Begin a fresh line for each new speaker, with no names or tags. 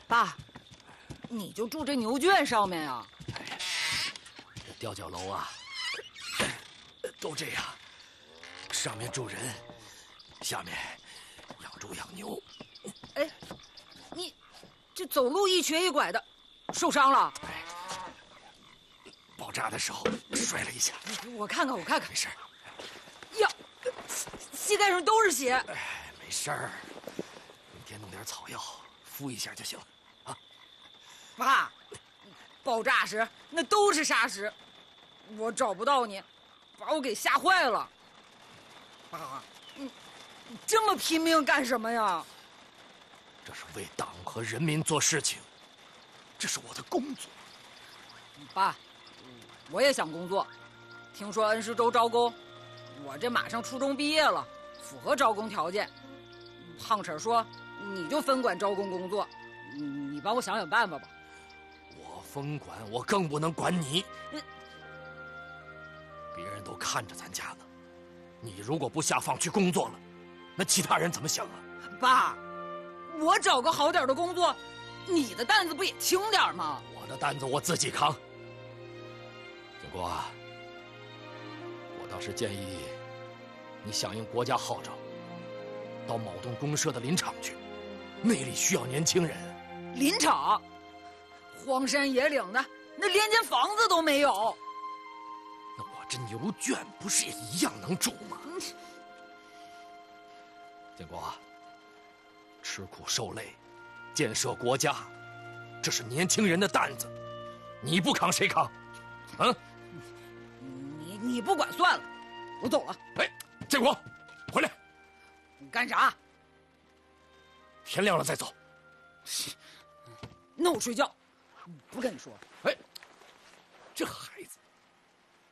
爸，你就住这牛圈上面呀？
这吊脚楼啊，都这样，上面住人，下面养猪养牛。
哎，你这走路一瘸一拐的，受伤了？
爆炸的时候摔了一下。
我看看，
没事。
呀，膝盖上都是血。
没事儿，明天弄点草药敷一下就行了。啊，
爸，爆炸时那都是沙石，我找不到你，把我给吓坏了。爸，你这么拼命干什么呀？
这是为党和人民做事情，这是我的工作。
爸，我也想工作，听说恩施州招工，我这马上初中毕业了，符合招工条件。胖婶说你就分管招工工作，你帮我想想办法吧。
我分管，我更不能管你。别人都看着咱家呢，你如果不下放去工作了，那其他人怎么想啊？
爸，我找个好点的工作，你的担子不也轻点吗？
我的担子我自己扛。景国啊，我倒是建议你响应国家号召，到某栋公社的林场去，那里需要年轻人。
林场，荒山野岭的，那连间房子都没有。
那我这牛圈不是也一样能住吗？建国啊，吃苦受累，建设国家，这是年轻人的担子，你不扛谁扛？啊？
你不管算了，我走了。
哎，建国，回来！
你干啥？
天亮了再走。
那我睡觉，不跟你说。
哎，这孩